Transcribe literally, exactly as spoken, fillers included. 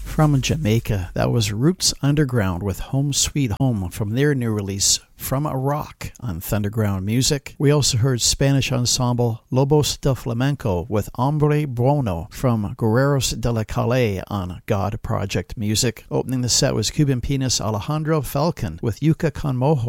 From Jamaica, that was Roots Underground with Home Sweet Home from their new release, From a Rock, on Thunderground Music. We also heard Spanish ensemble Lobos del Flamenco with Hombre Bueno from Guerreros de la Calle on God Project Music. Opening the set was Cuban pianist Alejandro Falcon with Yuca con Mojo